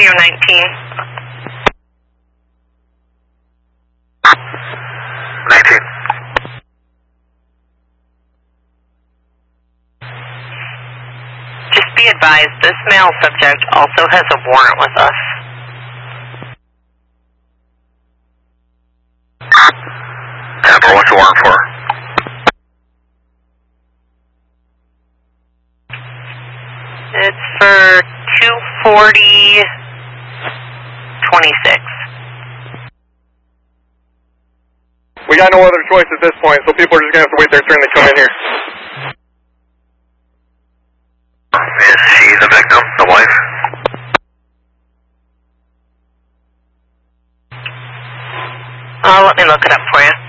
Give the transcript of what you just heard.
Radio 19. 19. Just be advised, this male subject also has a warrant with us. Tampa, what's the warrant for? It's for 240-26. We got no other choice at this point, so people are just going to have to wait their turn to come in here. Is she the victim, the wife? Let me look it up for you.